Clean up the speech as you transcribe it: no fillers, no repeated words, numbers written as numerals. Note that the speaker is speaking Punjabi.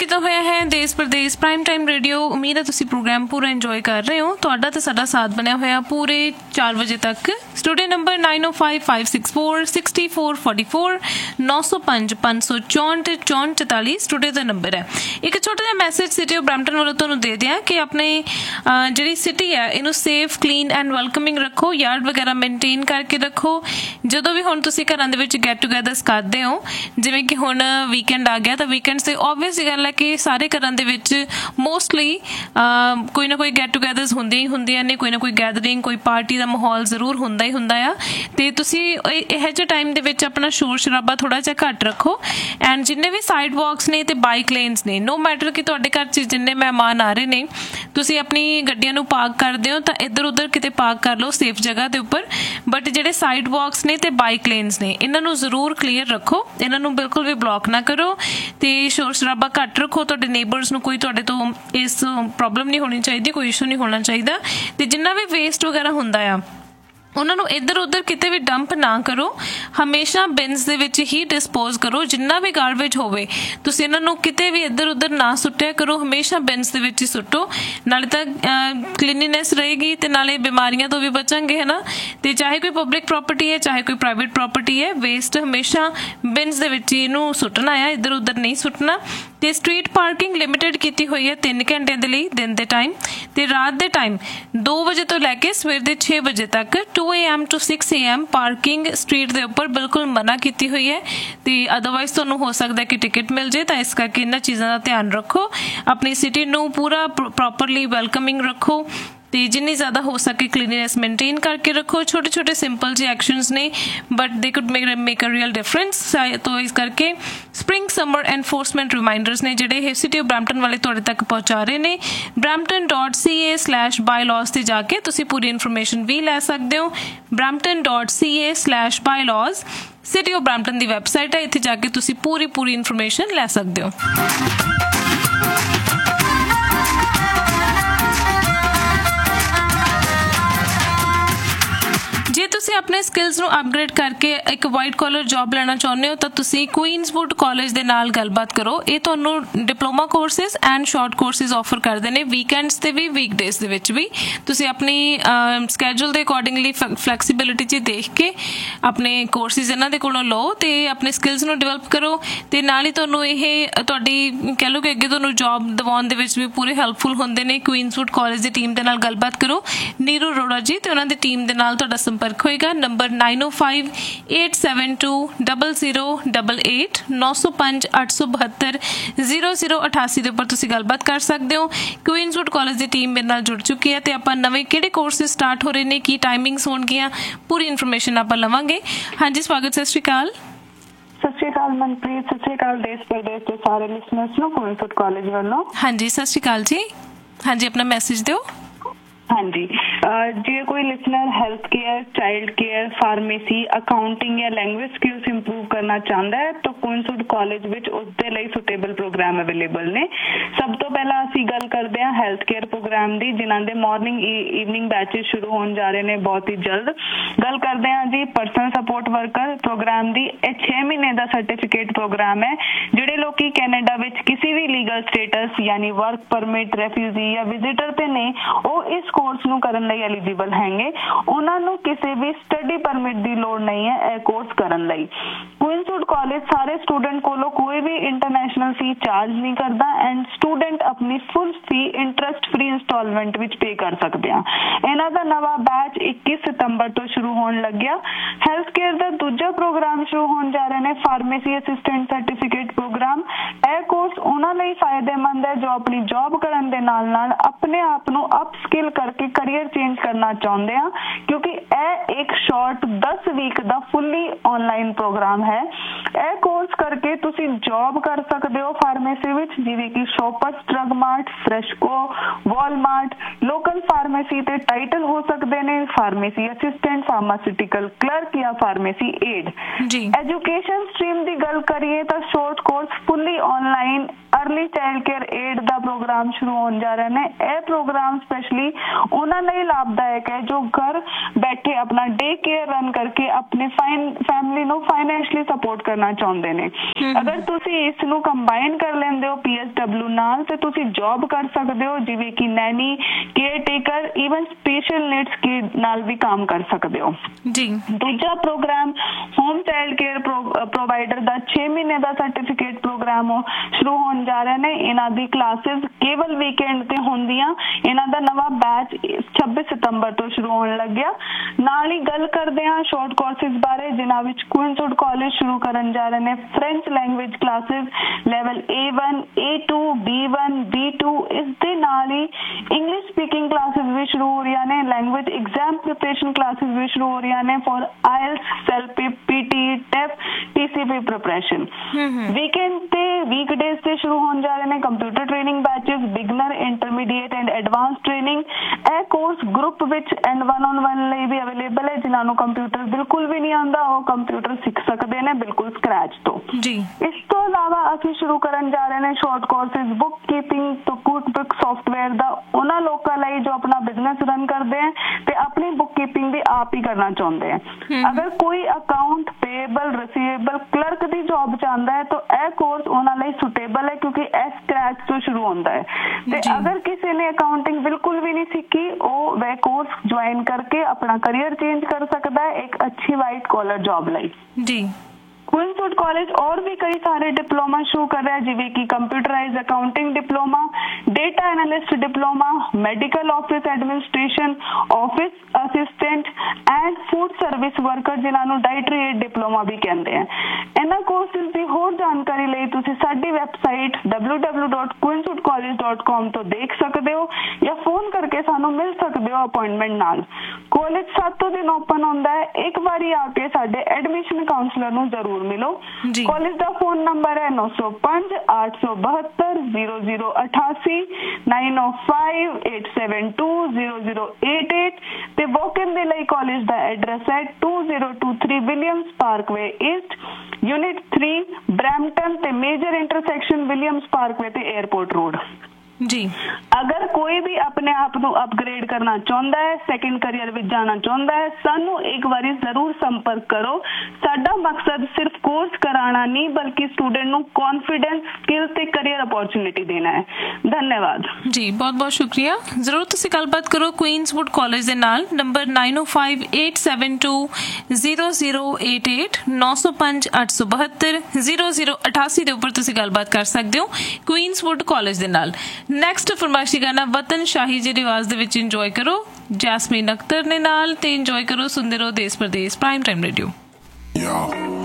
ਕੀਤਾ ਹੋਇਆ ਹੈ ਦੇਸ਼ ਪ੍ਰਦੇਸ਼ ਪ੍ਰਾਈਮ ਟਾਈਮ ਰੇਡੀਓ। ਉਮੀਦ ਹੈ ਤੁਸੀਂ ਪ੍ਰੋਗਰਾਮ ਪੂਰਾ ਇੰਜੋਏ ਕਰ ਰਹੇ ਹੋ। ਤੁਹਾਡਾ ਤੇ ਸਾਡਾ ਸਾਥ ਬਣਿਆ ਹੋਇਆ ਪੂਰੇ 4 ਵਜੇ ਤੱਕ। ਸਟੂਡੀਓ ਨੰਬਰ 9055646444 905 564 6444 ਸਟੂਡੀਓ ਦਾ ਨੰਬਰ ਹੈ। ਇੱਕ ਛੋਟਾ ਜਿਹਾ ਮੈਸੇਜ ਸਿਟੀ ਆਫ ਬਰੈਂਪਟਨ ਵੱਲੋਂ ਤੁਹਾਨੂੰ ਦੇ ਦਿਆਂ ਕਿ ਆਪਣੇ ਜਿਹੜੀ ਸਿਟੀ ਹੈ ਇਹਨੂੰ ਸੇਫ, ਕਲੀਨ ਐਂਡ ਵੈਲਕਮਿੰਗ ਰੱਖੋ। ਯਾਰਡ ਵਗੈਰਾ ਮੇਨਟੇਨ ਕਰਕੇ ਰੱਖੋ। ਜਦੋਂ ਵੀ ਹੁਣ ਤੁਸੀਂ ਘਰਾਂ ਦੇ ਵਿੱਚ ਗੈਟ ਟੂਗੈਦਰਸ ਕਰਦੇ ਹੋ, ਜਿਵੇਂ ਕਿ ਹੁਣ ਵੀਕਐਂਡ ਆ ਗਿਆ, ਤਾਂ ਵੀਕਐਂਡਸ ਤੇ ਓਬਵੀਅਸ ਗੱਲ ਹੈ ਕਿ ਸਾਰੇ ਘਰਾਂ ਦੇ ਵਿੱਚ ਮੋਸਟਲੀ ਕੋਈ ਨਾ ਕੋਈ ਗੈਟ ਟੂਗੈਦਰਸ ਹੁੰਦੀਆਂ ਹੀ ਹੁੰਦੀਆਂ ਨੇ। ਕੋਈ ਨਾ ਕੋਈ ਗੈਦਰਿੰਗ, ਕੋਈ ਪਾਰਟੀ ਦਾ ਮਾਹੌਲ ਜ਼ਰੂਰ ਹੁੰਦਾ ਹੀ ਹੁੰਦਾ ਆ। ਅਤੇ ਤੁਸੀਂ ਇਹੋ ਜਿਹੇ ਟਾਈਮ ਦੇ ਵਿੱਚ ਆਪਣਾ ਸ਼ੋਰ ਸ਼ਰਾਬਾ ਥੋੜ੍ਹਾ ਜਿਹਾ ਘੱਟ ਰੱਖੋ। ਐਂਡ ਜਿੰਨੇ ਵੀ ਸਾਈਡ ਵਾਕਸ ਨੇ ਅਤੇ ਬਾਈਕ ਲੇਨਸ ਨੇ, ਨੋ ਮੈਟਰ ਕਿ ਤੁਹਾਡੇ ਘਰ 'ਚ ਜਿੰਨੇ ਮਹਿਮਾਨ ਆ ਰਹੇ ਨੇ, ਤੁਸੀਂ ਆਪਣੀ ਗੱਡੀਆਂ ਨੂੰ ਪਾਰਕ ਕਰਦੇ ਹੋ ਤਾਂ ਇੱਧਰ ਉੱਧਰ ਕਿਤੇ ਪਾਰਕ ਕਰ ਲਓ ਸੇਫ ਜਗ੍ਹਾ ਦੇ ਉੱਪਰ। ਬਟ ਜਿਹੜੇ ਸਾਈਡ ਵਾਕਸ ਨੇ ਅਤੇ ਬਾਈਕ ਲੇਨਸ ਨੇ, ਇਹਨਾਂ ਨੂੰ ਜ਼ਰੂਰ ਕਲੀਅਰ ਰੱਖੋ। ਇਹਨਾਂ ਨੂੰ ਬਿਲਕੁਲ ਵੀ ਬਲੋਕ ਨਾ ਕਰੋ ਅਤੇ ਸ਼ੋਰ ਸ਼ਰਾਬਾ ਘੱਟ ਰੱਖੋ। ਤੁਹਾਡੇ ਨੇਬਰਸ ਨੂੰ ਕੋਈ ਤੁਹਾਡੇ ਤੋਂ ਇਸ ਪ੍ਰੋਬਲਮ ਨਹੀਂ ਹੋਣੀ ਚਾਹੀਦੀ, ਕੋਈ ਇਸ਼ੂ ਨਹੀਂ ਹੋਣਾ ਚਾਹੀਦਾ। ਅਤੇ ਜਿੰਨਾ ਵੀ ਵੇਸਟ ਵਗੈਰਾ ਹੁੰਦਾ ਆ ਉਹਨਾਂ ਨੂੰ ਇੱਧਰ ਉੱਧਰ ਕਿਤੇ ਵੀ ਡੰਪ ਨਾ ਕਰੋ। ਹਮੇਸ਼ਾ ਬਿਨਸ ਦੇ ਵਿੱਚ ਹੀ ਡਿਸਪੋਜ਼ ਕਰੋ। ਜਿੰਨਾ ਵੀ ਗਾਰਬੇਜ ਹੋਵੇ ਤੁਸੀਂ ਇਹਨਾਂ ਨੂੰ ਕਿਤੇ ਵੀ ਇੱਧਰ ਉੱਧਰ ਨਾ ਸੁੱਟਿਆ ਕਰੋ। ਹਮੇਸ਼ਾ ਬਿਨਸ ਦੇ ਵਿੱਚ ਹੀ ਸੁੱਟੋ। ਨਾਲੇ ਤਾਂ ਕਲੀਨਲੀਨੈਸ ਰਹੇਗੀ ਅਤੇ ਨਾਲੇ ਬਿਮਾਰੀਆਂ ਤੋਂ ਵੀ ਬਚਾਂਗੇ, ਹੈ ਨਾ। ਅਤੇ ਚਾਹੇ ਕੋਈ ਪਬਲਿਕ ਪ੍ਰੋਪਰਟੀ ਹੈ, ਚਾਹੇ ਕੋਈ ਪ੍ਰਾਈਵੇਟ ਪ੍ਰੋਪਰਟੀ ਹੈ, ਵੇਸਟ ਹਮੇਸ਼ਾ ਬਿਨਸ ਦੇ ਵਿੱਚ ਹੀ ਇਹਨੂੰ ਸੁੱਟਣਾ ਆ, ਇੱਧਰ ਉੱਧਰ ਨਹੀਂ ਸੁੱਟਣਾ। ਅਤੇ ਸਟਰੀਟ ਪਾਰਕਿੰਗ ਲਿਮਿਟਡ ਕੀਤੀ ਹੋਈ ਹੈ 3 ਘੰਟੇ ਦੇ ਲਈ ਦਿਨ ਦੇ ਟਾਈਮ, ਅਤੇ ਰਾਤ ਦੇ ਟਾਈਮ 2 ਵਜੇ ਤੋਂ ਲੈ ਕੇ ਸਵੇਰ ਦੇ 6 ਵਜੇ ਤੱਕ 2 AM to 6 AM parking street ਦੇ ਉੱਪਰ ਬਿਲਕੁਲ ਮਨਾ ਕੀਤੀ ਹੋਈ ਹੈ। ਅਤੇ ਅਦਰਵਾਈਜ਼ ਤੁਹਾਨੂੰ ਹੋ ਸਕਦਾ ਕਿ ਟਿਕਟ ਮਿਲ ਜੇ। ਤਾਂ ਇਸ ਕਰਕੇ ਇਹਨਾਂ ਚੀਜ਼ਾਂ ਦਾ ਧਿਆਨ ਰੱਖੋ। ਆਪਣੀ ਸਿਟੀ ਨੂੰ ਪੂਰਾ ਪ੍ਰੋਪਰਲੀ ਵੈਲਕਮਿੰਗ ਰੱਖੋ ਅਤੇ ਜਿੰਨੀ ਜ਼ਿਆਦਾ ਹੋ ਸਕੇ ਕਲੀਨਲੀਨੈਸ ਮੇਨਟੇਨ ਕਰਕੇ ਰੱਖੋ। ਛੋਟੇ ਛੋਟੇ ਸਿੰਪਲ ਜਿਹੇ ਐਕਸ਼ਨਸ ਨੇ ਬਟ ਦੇ could make a real difference. ਤੋਂ ਇਸ ਕਰਕੇ ਸਪਰਿੰਗ ਸਮਰ ਐਨਫੋਰਸਮੈਂਟ ਰਿਮਾਈਂਡਰਸ ਨੇ ਜਿਹੜੇ ਇਹ ਸਿਟੀ ਆਫ ਬਰੈਂਪਟਨ ਵਾਲੇ ਤੁਹਾਡੇ ਤੱਕ ਪਹੁੰਚਾ ਰਹੇ ਨੇ। brampton.ca/bylaws 'ਤੇ ਜਾ ਕੇ ਤੁਸੀਂ ਪੂਰੀ ਇਨਫੋਰਮੇਸ਼ਨ ਵੀ ਲੈ ਸਕਦੇ ਹੋ। brampton.ca/bylaws city of Brampton the website ਹੈ। ਇੱਥੇ ਜਾ ਕੇ ਤੁਸੀਂ ਪੂਰੀ ਇਨਫੋਰਮੇਸ਼ਨ ਲੈ ਸਕਦੇ ਹੋ। ਜੇ ਤੁਸੀਂ ਆਪਣੇ ਸਕਿੱਲਸ ਨੂੰ ਅਪਗ੍ਰੇਡ ਕਰਕੇ ਇੱਕ ਵਾਈਟ ਕਾਲਰ ਜੌਬ ਲੈਣਾ ਚਾਹੁੰਦੇ ਹੋ ਤਾਂ ਤੁਸੀਂ ਕੁਈਨਸਵੁੱਡ ਕਾਲਜ ਦੇ ਨਾਲ ਗੱਲਬਾਤ ਕਰੋ। ਇਹ ਤੁਹਾਨੂੰ diploma courses and short courses offer ਕਰਦੇ ਨੇ, ਵੀਕਐਂਡਸ 'ਤੇ ਵੀ, ਵੀਕਡੇਜ਼ ਦੇ ਵਿੱਚ ਵੀ। ਤੁਸੀਂ ਆਪਣੀ ਸਕੈਜੂਲ ਦੇ ਅਕੋਰਡਿੰਗਲੀ ਫਲੈਕਸੀਬਿਲਿਟੀ 'ਚ ਦੇਖ ਕੇ ਆਪਣੇ ਕੋਰਸਿਸ ਇਹਨਾਂ ਦੇ ਕੋਲੋਂ ਲਓ ਅਤੇ ਆਪਣੇ ਸਕਿੱਲਸ ਨੂੰ ਡਿਵੈਲਪ ਕਰੋ। ਅਤੇ ਨਾਲ ਹੀ ਤੁਹਾਨੂੰ ਇਹ ਤੁਹਾਡੀ ਕਹਿ ਲਓ ਕਿ ਅੱਗੇ ਤੁਹਾਨੂੰ ਜੌਬ ਦਿਵਾਉਣ ਦੇ ਵਿੱਚ ਵੀ ਪੂਰੇ ਹੈਲਪਫੁਲ ਹੁੰਦੇ ਨੇ। ਕੁਈਨਸਵੁੱਡ ਕਾਲਜ ਦੀ ਟੀਮ ਦੇ ਨਾਲ ਗੱਲਬਾਤ ਕਰੋ, ਨੀਰੂ ਅਰੋੜਾ ਜੀ, ਅਤੇ ਉਹਨਾਂ ਦੀ ਟੀਮ ਦੇ ਨਾਲ ਤੁਹਾਡਾ ਸੰਪਰਕ ਹੋਏਗਾ। ਨੰਬਰ 9058720088 9058720088 ਦੇ ਉੱਪਰ ਤੁਸੀਂ ਗੱਲਬਾਤ ਕਰ ਸਕਦੇ ਹੋ। ਕੁਈਨਸਵੁੱਡ ਕਾਲਜ ਦੀ ਟੀਮ ਮੇਰੇ ਨਾਲ ਜੁੜ ਚੁੱਕੀ ਹੈ ਅਤੇ ਆਪਾਂ ਨਵੇਂ ਕਿਹੜੇ ਕੋਰਸਿਸ ਸਟਾਰਟ ਹੋ ਰਹੇ ਨੇ, ਕੀ ਟਾਈਮਿੰਗਸ ਹੋਣਗੀਆਂ, ਪੂਰੀ ਇਨਫੋਰਮੇਸ਼ਨ ਆਪਾਂ ਲਵਾਂਗੇ। ਹਾਂਜੀ ਸਵਾਗਤ, ਸਤਿ ਸ਼੍ਰੀ ਅਕਾਲ। ਸਤਿ ਸ਼੍ਰੀ ਅਕਾਲ ਮਨਪ੍ਰੀਤ, ਸਤਿ ਸ਼੍ਰੀ ਅਕਾਲ ਦੇਸ਼ ਪ੍ਰਦੇਸ਼ ਦੇ ਸਾਰੇ ਲਿਸਨਰਸ ਨੂੰ ਕੁਈਨਸਵੁੱਡ ਕਾਲਜ ਵੱਲੋਂ। ਹਾਂਜੀ ਸਤਿ ਸ਼੍ਰੀ ਅਕਾਲ ਜੀ। ਹਾਂਜੀ ਆਪਣਾ ਮੈਸੇਜ ਦਿਓ। ਹਾਂਜੀ, ਜੇ ਕੋਈ listener health care, child care, pharmacy, accounting ਜਾਂ ਲੈਂਗੁਏਜ ਸਕਿੱਲਸ ਇੰਪਰੂਵ ਕਰਨਾ ਚਾਹੁੰਦਾ ਹੈ ਤਾਂ ਕੁਈਨਸਵੁੱਡ ਕਾਲਜ ਵਿੱਚ ਉਸਦੇ ਲਈ ਸੁਟੇਬਲ ਪ੍ਰੋਗਰਾਮ ਅਵੇਲੇਬਲ ਨੇ। ਸਭ ਤੋਂ ਪਹਿਲਾਂ ਅਸੀਂ ਗੱਲ ਕਰਦੇ ਹਾਂ ਹੈਲਥ ਕੇਅਰ ਪ੍ਰੋਗਰਾਮ ਦੀ, ਜਿਨ੍ਹਾਂ ਦੇ ਮਾਰਨਿੰਗ ਈਵਨਿੰਗ ਬੈਚਿਸ ਸ਼ੁਰੂ ਹੋਣ ਜਾ ਰਹੇ ਨੇ ਬਹੁਤ ਹੀ ਜਲਦ। ਗੱਲ ਕਰਦੇ ਹਾਂ ਜੀ ਪਰਸਨਲ ਸਪੋਰਟ ਵਰਕਰ ਪ੍ਰੋਗਰਾਮ ਦੀ। ਇਹ 6 ਮਹੀਨੇ ਦਾ ਸਰਟੀਫਿਕੇਟ ਪ੍ਰੋਗਰਾਮ ਹੈ। ਜਿਹੜੇ ਲੋਕੀ ਕੈਨੇਡਾ ਵਿੱਚ ਕਿਸੇ ਵੀ ਲੀਗਲ ਸਟੇਟਸ ਯਾਨੀ ਵਰਕ ਪਰਮਿਟ, ਰੈਫਿਊਜੀ ਜਾਂ ਵਿਜ਼ਿਟਰ ਤੇ ਨੇ, ਉਹ ਇਸ ਕੋਰਸ ਨੂੰ ਕਰਨ ਲਈ ਐਲੀਜੀਬਲ ਹੈਗੇ। ਉਹਨਾਂ ਨੂੰ ਕਿਸੇ ਵੀ ਸਟੱਡੀ ਪਰਮਿਟ ਦੀ ਲੋੜ ਨਹੀਂ ਹੈ ਇਹ ਕੋਰਸ ਕਰਨ ਲਈ। ਕੁਈਨਸਵੁੱਡ ਕਾਲਜ ਸਾਰੇ ਸਟੂਡੈਂਟ ਕੋਲੋਂ ਕੋਈ ਵੀ ਇੰਟਰਨੈਸ਼ਨਲ ਫੀ ਚਾਰਜ ਨਹੀਂ ਕਰਦਾ ਐਂਡ ਸਟੂਡੈਂਟ ਆਪਣੀ ਫੁੱਲ ਫੀ ਇੰਟਰਸਟ ਫ੍ਰੀ ਇੰਸਟਾਲਮੈਂਟ ਵਿੱਚ ਪੇ ਕਰ ਸਕਦੇ ਆ। ਇਹਨਾਂ ਦਾ ਨਵਾਂ ਬੈਚ 21 ਸਤੰਬਰ ਤੋਂ ਸ਼ੁਰੂ ਹੋਣ ਲੱਗਿਆ। ਹੈਲਥ ਕੇਅਰ ਦਾ ਦੂਜਾ ਪ੍ਰੋਗਰਾਮ ਸ਼ੁਰੂ ਹੋਣ ਜਾ ਰਹੇ ਨੇ, ਫਾਰਮੇਸੀ ਅਸਿਸਟੈਂਟ ਸਰਟੀਫਿਕੇਟ ਪ੍ਰੋਗਰਾਮ। ਇਹ ਕੋਰਸ ਉਹਨਾਂ ਲਈ ਫਾਇਦੇਮੰਦ ਹੈ ਜੋ ਆਪਣੀ ਜੌਬ ਕਰਨ ਦੇ ਨਾਲ ਨਾਲ ਆਪਣੇ ਆਪ ਨੂੰ ਅਪ ਸਕਿੱਲ ਕਰਕੇ ਕਰੀਅਰ ਚੇਂਜ ਕਰਨਾ ਚਾਹੁੰਦੇ ਆ, ਕਿਉਂਕਿ ਇਹ ਇੱਕ ਸ਼ਾਰਟ 10 ਵੀਕ ਦਾ ਫੁੱਲੀ ਆਨਲਾਈਨ ਪ੍ਰੋਗਰਾਮ ਹੈ। ਇਹ ਕੋਰਸ ਕਰਕੇ ਤੁਸੀਂ ਜੌਬ ਕਰ ਸਕਦੇ ਹੋ ਫਾਰਮੇਸੀ ਵਿੱਚ, ਜਿਵੇਂ ਕਿ ਸ਼ੋਪਰਸ drug mart, ਫਰੈਸ਼ਕੋ, Walmart. Local pharmacy ਤੇ ਟਾਈਟਲ ਹੋ ਸਕਦੇ ਨੇ ਫਾਰਮੇਸੀ ਅਸਿਸਟੈਂਟ, ਫਾਰਮਾਸਿਊਟੀਕਲ ਕਲਰਕ ਜਾਂ ਫਾਰਮੇਸੀ ਏਡ। ਐਜੂਕੇਸ਼ਨ ਸਟਰੀਮ ਦੀ ਗੱਲ ਕਰੀਏ ਤਾਂ ਸ਼ੋਰਟ ਕੋਰਸ ਫੁੱਲੀ online early child care add ਦਾ ਪ੍ਰੋਗਰਾਮ ਸ਼ੁਰੂ ਹੋਣ ਜਾ ਰਹੇ ਨੇ। ਇਹ ਪ੍ਰੋਗਰਾਮ ਸਪੈਸ਼ਲੀ ਉਹਨਾਂ ਲਈ ਲਾਭਦਾਇਕ ਹੈ ਜੋ ਘਰ ਬੈਠੇ ਆਪਣਾ ਡੇ ਕੇਅਰ ਰਨ ਕਰਕੇ ਆਪਣੇ ਫੈਮਿਲੀ ਨੂੰ ਫਾਈਨੈਂਸ਼ਲੀ ਸਪੋਰਟ ਕਰਨਾ ਚਾਹੁੰਦੇ ਨੇ। ਅਗਰ ਤੁਸੀਂ ਇਸ ਨੂੰ ਕੰਬਾਈਨ ਕਰ ਲੈਂਦੇ ਹੋ PSW ਨਾਲ ਤੇ ਤੁਸੀਂ ਜੌਬ ਕਰ ਸਕਦੇ ਹੋ, ਜਿਵੇਂ ਕਿ Naini, care taker, even special needs ਕੇ ਨਾਲ ਵੀ ਕੰਮ ਕਰ ਸਕਦੇ ਹੋ ਜੀ। ਦੂਜਾ programme home child care provider ਦਾ 6 ਮਹੀਨੇ ਦਾ ਸਰਟੀਫਿਕੇਟ ਪ੍ਰੋਗਰਾਮ ਸ਼ੁਰੂ ਹੋਣ ਜਾ ਰਹੇ ਨੇ। ਇਹਨਾਂ ਦੀ ਕਲਾਸਿਸ ਕੇਵਲ ਵੀਕਐਂਡ ਤੇ ਹੁੰਦੀਆਂ। ਇਹਨਾਂ ਦਾ ਨਵਾਂ ਬੈਚ 26 ਸਤੰਬਰ ਤੋਂ ਸ਼ੁਰੂ ਹੋਣ ਲੱਗਿਆ। ਨਾਲ ਹੀ ਗੱਲ ਕਰਦੇ ਹਾਂ ਸ਼ਾਰਟ ਕੋਰਸਿਸ ਬਾਰੇ, ਜਿਨ੍ਹਾਂ ਵਿੱਚ ਕੁਇਨਸਵੁੱਡ ਕਾਲਜ ਸ਼ੁਰੂ ਕਰਨ ਜਾ ਰਹੇ ਨੇ French language classes level A1, A2, B1, B2। ਇਸ ਦੇ ਨਾਲ ਹੀ ਇੰਗਲਿਸ਼ ਸਪੀਕਿੰਗ ਕਲਾਸਿਸ ਵੀ ਸ਼ੁਰੂ ਹੋ ਰਹੀਆਂ ਨੇ। ਲੈਂਗੁਏਜ ਐਗਜ਼ਾਮ ਪ੍ਰੀਪਰੇਸ਼ਨ ਕਲਾਸਿਸ ਵੀ ਸ਼ੁਰੂ ਹੋ ਰਹੀਆਂ ਨੇ for IELTS, SELP, PT, TEF, TCP preparation. Weekend ते वीकडेज से शुरू होने जा रहे हैं computer training batches, beginner, intermediate and advance training. ਇਹ ਕੋਰਸ ਗਰੁੱਪ ਵਿੱਚ ਐਂਡ 1-on-1 ਲਈ ਵੀ ਅਵੇਲੇਬਲ ਹੈ। ਜਿਨ੍ਹਾਂ ਨੂੰ ਕੰਪਿਊਟਰ ਬਿਲਕੁਲ ਵੀ ਨਹੀਂ ਆਉਂਦਾ ਉਹ ਕੰਪਿਊਟਰ ਸਿੱਖ ਸਕਦੇ ਨੇ ਬਿਲਕੁਲ ਸਕ੍ਰੈਚ ਤੋਂ ਜੀ। ਇਸ ਤੋਂ ਇਲਾਵਾ ਅਸੀਂ ਸ਼ੁਰੂ ਕਰਨ ਜਾ ਰਹੇ ਨੇ ਸ਼ਾਰਟ ਕੋਰਸਿਸ ਬੁੱਕ ਕੀਪਿੰਗ ਤੋਂ ਕੁੱਕਬੁੱਕ ਸੌਫਟਵੇਅਰ ਦਾ, ਉਹਨਾਂ ਲੋਕਾਂ ਲਈ ਜੋ ਆਪਣਾ ਬਿਜ਼ਨਸ ਰਨ ਕਰਦੇ ਹੈ ਤੇ ਆਪਣੀ ਬੁੱਕ ਕੀਪਿੰਗ ਵੀ ਆਪ ਹੀ ਕਰਨਾ ਚਾਹੁੰਦੇ ਹੈ। ਅਗਰ ਕੋਈ ਅਕਾਊਂਟ ਪੇਏਬਲ, ਰਿਸੀਵੇਬਲ, ਕਲਰਕ ਦੀ ਜੌਬ ਚਾਹੁੰਦਾ ਹੈ ਤਾਂ ਇਹ ਕੋਰਸ ਉਹਨਾਂ ਲਈ ਸੁਟੇਬਲ ਹੈ ਕਿਉਂਕਿ ਇਹ ਸਕ੍ਰੈਚ ਤੋਂ ਸ਼ੁਰੂ ਹੁੰਦਾ ਹੈ। ਤੇ ਅਗਰ ਕਿਸੇ ਨੇ ਅਕਾਊਂਟਿੰਗ ਬਿਲਕੁਲ ਵੀ ਨਹੀਂ ਸਿੱਖੀ ਉਹ ਵह ਕੋਰਸ ज्वाइन करके अपना करियर चेंज कर सकता है एक अच्छी व्हाइट कॉलर जॉब लाई जी। क्वींसवुड कॉलेज और भी कई सारे डिप्लोमा शुरू कर रहा है, जिਵੇਂ कि computerise accounting diploma, data analyst diploma, medical office administration, office assistant and food service worker, जिन्हां ਨੂੰ ਡਾਈਟਰੀ ਏਡ ਡਿਪਲੋਮਾ ਵੀ ਕਹਿੰਦੇ ਆ। ਇਹਨਾਂ ਕੋਰਸਿਸ ਦੀ ਹੋਰ ਜਾਣਕਾਰੀ ਲਈ ਤੁਸੀਂ ਸਾਡੀ ਵੈਬਸਾਈਟ www.queenswoodcollege.com ਤੋਂ ਦੇਖ ਸਕਦੇ ਹੋ ਜਾਂ ਫੋਨ ਕਰਕੇ ਸਾਨੂੰ ਮਿਲ ਸਕਦੇ ਹੋ ਅਪਾਇੰਟਮੈਂਟ ਨਾਲ। ਕਾਲਜ 7 ਦਿਨ ਓਪਨ ਹੁੰਦਾ ਹੈ। ਇੱਕ ਵਾਰੀ ਆ ਕੇ ਸਾਡੇ ਐਡਮਿਸ਼ਨ ਕਾਉਂਸਲਰ ਨੂੰ ਜ਼ਰੂਰ मिलो। कॉलेज का फोन नंबर है 905 872 0088 905 872 0088 ਤੇ ਵੋਕ-ਇਨ ਦੇ ਲਈ ਕਾਲਜ ਦਾ ਐਡਰੈਸ ਹੈ 2023 Williams Parkway East, unit 3, Brampton ते मेजर इंटरसेक्शन विलियम्स पार्कवे ते एयरपोर्ट रोड जी। अगर कोई भी अपने आप को अपग्रेड करना चाहता है, सैकेंड करियर में जाना चाहता है, सानू एक बारी जरूर संपर्क करो। साडा मकसद सिर्फ कोर्स कराना नहीं बल्कि स्टूडेंट ਨੂੰ कॉन्फिडेंस, स्किल ਤੇ करियर अपॉर्चुनिटी देना है। धन्यवाद जी, बहुत बहुत शुक्रिया। जरूर ਤੁਸੀਂ ਗੱਲਬਾਤ ਕਰੋ ਕੁਈਨਸਵੁੱਡ ਕਾਲਜ ਦੇ ਨਾਲ। ਨੰਬਰ 9058720088 905 872 0088 ਦੇ ਉੱਪਰ ਤੁਸੀਂ ਗੱਲਬਾਤ ਕਰ ਸਕਦੇ ਹੋ ਕੁਈਨਸਵੁੱਡ ਕਾਲਜ ਦੇ ਨਾਲ। ਨੈਕਸਟ ਫਰਮਾਇਸ਼ੀ ਗਾਣਾ ਵਤਨ ਸ਼ਾਹੀ ਜੀ ਦੀ ਆਵਾਜ਼ ਦੇ ਵਿੱਚ ਇੰਜੋਏ ਕਰੋ ਜੈਸਮੀਨ ਅਖਤਰ ਨੇ ਨਾਲ ਤੇ ਇੰਜੋਏ ਕਰੋ ਸੁਣਦੇ ਰਹੋ ਦੇਸ਼ ਪ੍ਰਦੇਸ਼ ਪ੍ਰਾਈਮ ਟਾਈਮ ਰੇਡੀਓ।